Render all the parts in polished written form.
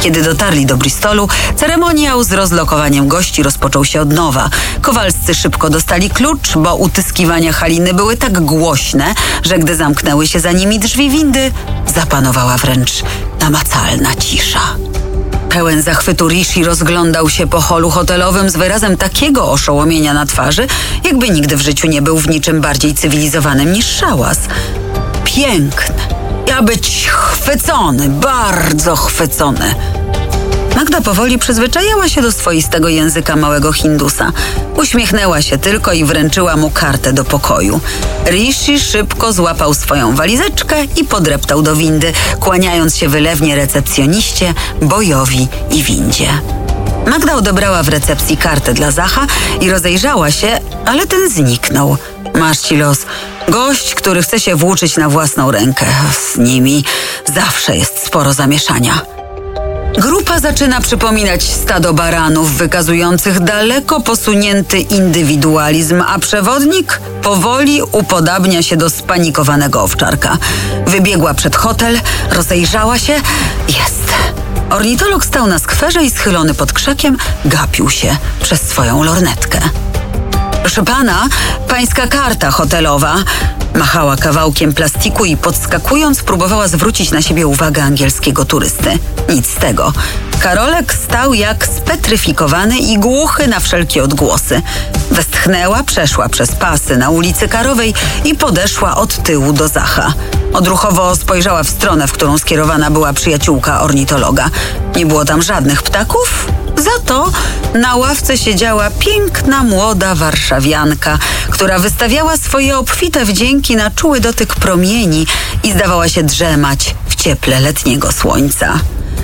Kiedy dotarli do Bristolu, ceremoniał z rozlokowaniem gości rozpoczął się od nowa. Kowalscy szybko dostali klucz, bo utyskiwania Haliny były tak głośne, że gdy zamknęły się za nimi drzwi windy, zapanowała wręcz namacalna cisza. Pełen zachwytu Rishi rozglądał się po holu hotelowym z wyrazem takiego oszołomienia na twarzy, jakby nigdy w życiu nie był w niczym bardziej cywilizowanym niż szałas. Piękne. Ja być chwycony, bardzo chwycony. Magda powoli przyzwyczajała się do swoistego języka małego Hindusa. Uśmiechnęła się tylko i wręczyła mu kartę do pokoju. Rishi szybko złapał swoją walizeczkę i podreptał do windy, kłaniając się wylewnie recepcjoniście, Bojowi i windzie. Magda odebrała w recepcji kartę dla Zacha i rozejrzała się, ale ten zniknął. Masz ci los. Gość, który chce się włóczyć na własną rękę. Z nimi zawsze jest sporo zamieszania. Grupa zaczyna przypominać stado baranów wykazujących daleko posunięty indywidualizm, a przewodnik powoli upodabnia się do spanikowanego owczarka. Wybiegła przed hotel, rozejrzała się. Jest. Ornitolog stał na skwerze i schylony pod krzakiem gapił się przez swoją lornetkę. Proszę pana, pańska karta hotelowa. Machała kawałkiem plastiku i podskakując próbowała zwrócić na siebie uwagę angielskiego turysty. Nic z tego. Karolek stał jak spetryfikowany i głuchy na wszelkie odgłosy. Westchnęła, przeszła przez pasy na ulicy Karowej i podeszła od tyłu do Zacha. Odruchowo spojrzała w stronę, w którą skierowana była przyjaciółka ornitologa. Nie było tam żadnych ptaków, za to na ławce siedziała piękna młoda warszawianka, która wystawiała swoje obfite wdzięki na czuły dotyk promieni i zdawała się drzemać w cieple letniego słońca.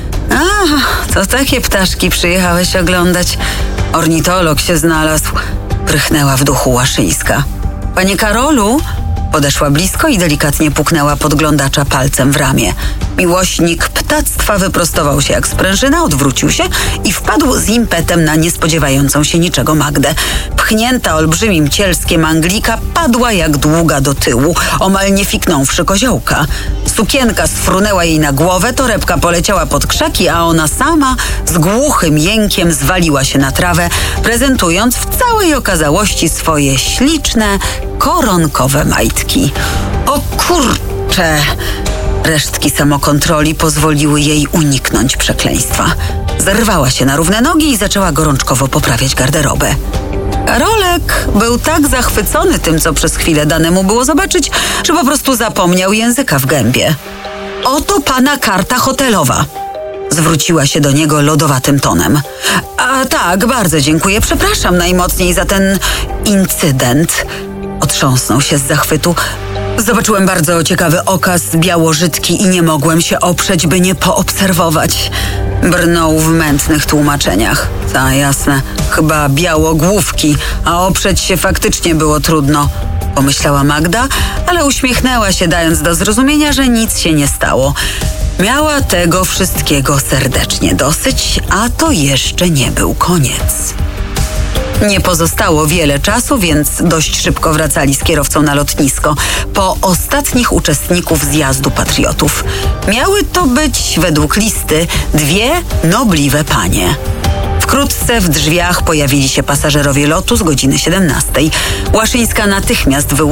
To takie ptaszki przyjechałeś oglądać. Ornitolog się znalazł. Prychnęła w duchu Łaszyńska. Panie Karolu? Podeszła blisko i delikatnie puknęła podglądacza palcem w ramię. Miłośnik ptactwa wyprostował się jak sprężyna, odwrócił się i wpadł z impetem na niespodziewającą się niczego Magdę. Pchnięta olbrzymim cielskiem Anglika padła jak długa do tyłu, omal nie fiknąwszy koziołka. Sukienka sfrunęła jej na głowę, torebka poleciała pod krzaki, a ona sama z głuchym jękiem zwaliła się na trawę, prezentując w całej okazałości swoje śliczne, koronkowe majtki. O kurcze! Resztki samokontroli pozwoliły jej uniknąć przekleństwa. Zerwała się na równe nogi i zaczęła gorączkowo poprawiać garderobę. Karolek był tak zachwycony tym, co przez chwilę dane mu było zobaczyć, że po prostu zapomniał języka w gębie. Oto pana karta hotelowa. Zwróciła się do niego lodowatym tonem. A tak, bardzo dziękuję. Przepraszam najmocniej za ten incydent. Otrząsnął się z zachwytu. Zobaczyłem bardzo ciekawy okaz białożytki i nie mogłem się oprzeć, by nie poobserwować. Brnął w mętnych tłumaczeniach. Ta, jasne, chyba białogłówki, a oprzeć się faktycznie było trudno, pomyślała Magda, ale uśmiechnęła się, dając do zrozumienia, że nic się nie stało. Miała tego wszystkiego serdecznie dosyć, a to jeszcze nie był koniec. Nie pozostało wiele czasu, więc dość szybko wracali z kierowcą na lotnisko po ostatnich uczestników zjazdu patriotów. Miały to być, według listy, 2 nobliwe panie. Wkrótce w drzwiach pojawili się pasażerowie lotu z godziny 17. Łaszyńska natychmiast